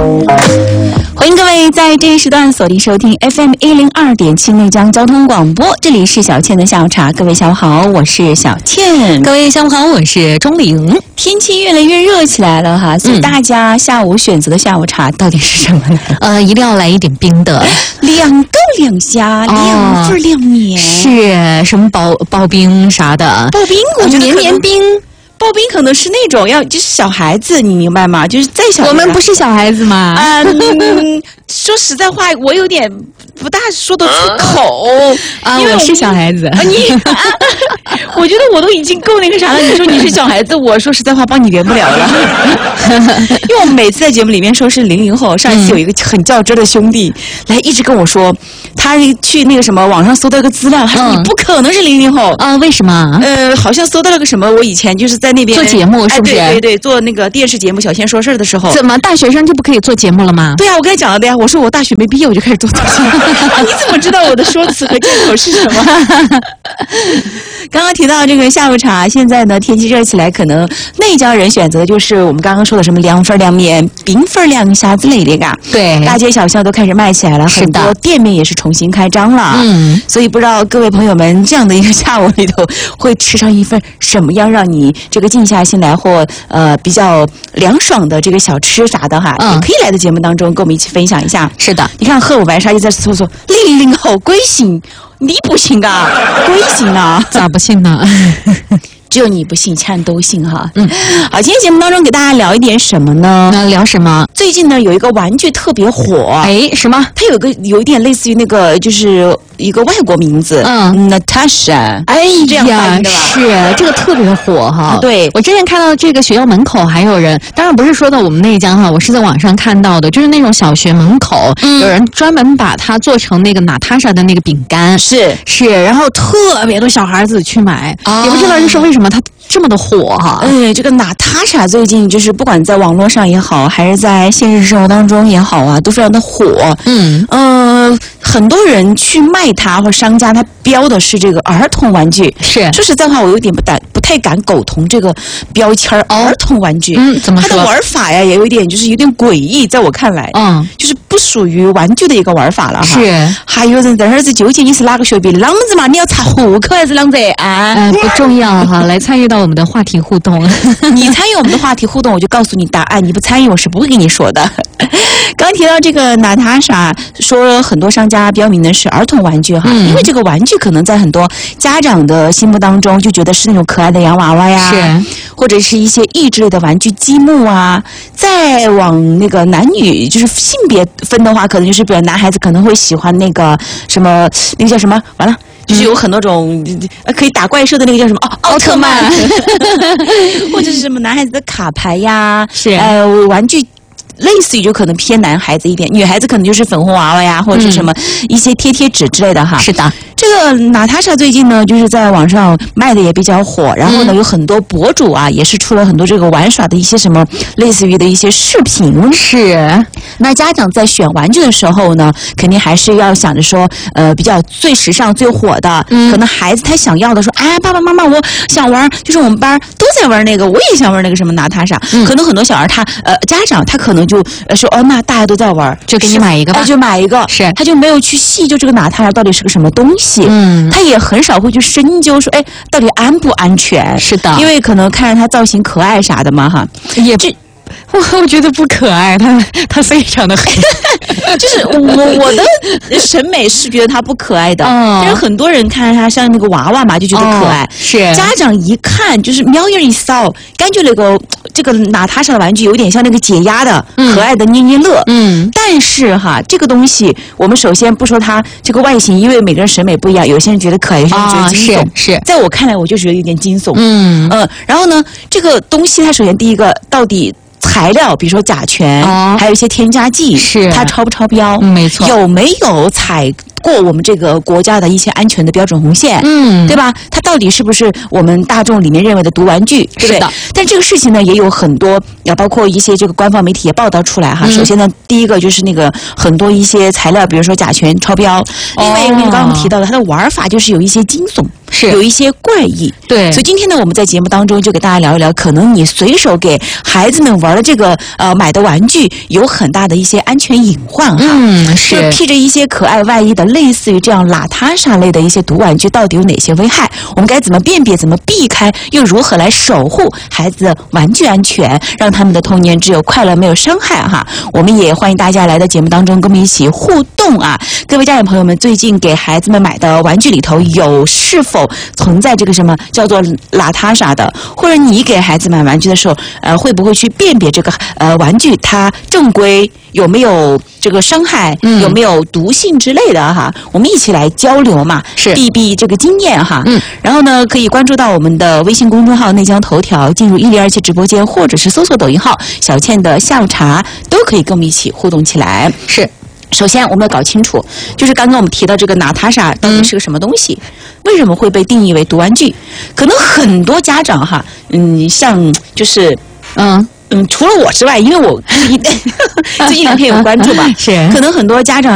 欢迎各位在这一时段锁定收听 FM102.7内江交通广播，这里是小倩的下午茶。各位下午好，我是小倩。 各位下午好，我是钟玲。 天气越来越热起来了哈，所以大家下午选择的下午茶到底是什么呢？ 一定要来一点冰的 ，2个2虾，2份2面， 是什么刨冰啥的？ 刨冰，我觉得绵绵冰。 刨冰可能是那种就是小孩子，你明白吗？就是再小， 我们不是小孩子吗？ 说实在话，我有点不大说得出口啊，因为我是小孩子。 我觉得我都已经够那个啥了。你说你是小孩子，我说实在话帮你圆不了了。因为我们每次在节目里面说是00后，上一次有一个很较真的兄弟来一直跟我说，他去那个什么网上搜到一个资料，他说你不可能是00后啊？为什么？ 好像搜到了个什么，我以前就是在那边做节目，是不是？ 对，做那个电视节目《小仙说事儿》的时候， 怎么大学生就不可以做节目了吗？ 对呀，我跟他讲了的呀。我说我大学没毕业我就开始做节目，你怎么知道我的说辞和借口是什么？刚刚提到这个下午茶，现在呢天气热起来，可能内江人选择的就是我们刚刚说的什么2份2面、冰份2虾之类的嘎。 对， 大街小巷都开始卖起来了，很多店面也是重新开张了。所以不知道各位朋友们这样的一个下午里头，会吃上一份什么样让你这个静下心来或比较凉爽的这个小吃啥的哈，也可以来到节目当中跟我们一起分享一下。 是的， 你看喝我白沙就在说00后归信，你不信啊？归信啊？ 咋不信呢？ 只有你不信，其他人都信哈。好，今天节目当中给大家聊一点什么呢？ 聊什么？ 最近呢有一个玩具特别火， 什么？ 它有一点类似于那个，就是一个外国名字，Natasha。这样翻译的吧？ 是这个特别火哈。 对， 我之前看到这个学校门口还有人，当然不是说到我们内江哈，我是在网上看到的，就是那种小学门口有人专门把它做成那个Natasha的那个饼干，是，然后特别多小孩子去买，也不知道是为什么它这么的火哈。 这个Natasha最近就是不管在网络上也好，还是在现实生活当中也好啊，都非常的火。很多人去卖它，或商家他标的是这个儿童玩具。是，说实在话，我有点不太敢苟同这个标签儿童玩具。 怎么说？ 它的玩法呀，也有点就是有点诡异，在我看来，就是不属于玩具的一个玩法了哈。是，还有人在那儿子纠结你是哪个学别的啷子嘛？你要查户口还是啷子？ 不重要哈，来参与到我们的话题互动。 你参与我们的话题互动，我就告诉你答案；你不参与，我是不会跟你说的。刚提到这个Natasha，说很多商家标明的是儿童玩具哈，因为这个玩具可能在很多家长的心目当中就觉得是那种可爱的洋娃娃呀，或者是一些益智类的玩具积木啊。再往那个男女就是性别分的话，可能就是比如男孩子可能会喜欢那个什么，那个叫什么？完了。就是有很多种可以打怪兽的那个叫什么奥特曼，或者是什么男孩子的卡牌呀，玩具类似于就可能偏男孩子一点，女孩子可能就是粉红娃娃呀，或者是什么一些贴纸之类的哈。是的。这个Natasha最近呢，就是在网上卖的也比较火，然后呢，有很多博主啊，也是出了很多这个玩耍的一些什么类似于的一些视频。是。那家长在选玩具的时候呢，肯定还是要想着说，比较最时尚、最火的。可能孩子他想要的说，爸爸妈妈，我想玩，就是我们班都在玩那个，我也想玩那个什么Natasha。可能很多小孩家长他可能就说，那大家都在玩， 就给你买一个吧， 就买一个。是。他就没有去细究这个Natasha到底是个什么东西。他也很少会去深究说，到底安不安全？是的，因为可能看着它造型可爱啥的嘛，哈，也这。 我觉得不可爱，它非常的黑， 就是我的审美是觉得它不可爱的，但是很多人看着它像那个娃娃嘛，就觉得可爱。是家长一看就是瞄眼一扫，感觉这个Natasha的玩具有点像那个解压的可爱的捏捏乐。但是哈，这个东西我们首先不说它这个外形，因为每个人审美不一样，有些人觉得可爱，有些人觉得惊悚。是在我看来，我就觉得有点惊悚。然后呢，这个东西它首先第一个到底。材料，比如说甲醛，还有一些添加剂，是它超不超标？没错，有没有采过我们这个国家的一些安全的标准红线，对吧？它到底是不是我们大众里面认为的毒玩具，对不对？但这个事情呢，也有很多，包括一些这个官方媒体也报道出来哈。首先呢，第一个就是那个很多一些材料，比如说甲醛超标，另外一个刚刚我们提到的，它的玩法就是有一些惊悚。是有一些怪异，对，所以今天呢，我们在节目当中就给大家聊一聊，可能你随手给孩子们玩的这个买的玩具有很大的一些安全隐患哈，是披着一些可爱外衣的，类似于这样邋遢沙类的一些毒玩具，到底有哪些危害？我们该怎么辨别？怎么避开？又如何来守护孩子的玩具安全，让他们的童年只有快乐没有伤害哈？我们也欢迎大家来到节目当中跟我们一起互动啊！各位家长朋友们，最近给孩子们买的玩具里头是否存在这个什么叫做邋遢啥的，或者你给孩子买玩具的时候，会不会去辨别这个玩具它正规有没有这个伤害，有没有毒性之类的哈？我们一起来交流嘛，是避避这个经验哈。然后呢，可以关注到我们的微信公众号内江头条，进入1027直播间，或者是搜索抖音号小倩的下午茶，都可以跟我们一起互动起来。是。首先，我们要搞清楚，就是刚刚我们提到这个娜塔莎到底是个什么东西，为什么会被定义为毒玩具？可能很多家长哈，像就是除了我之外，因为我最近2天有关注嘛，是可能很多家长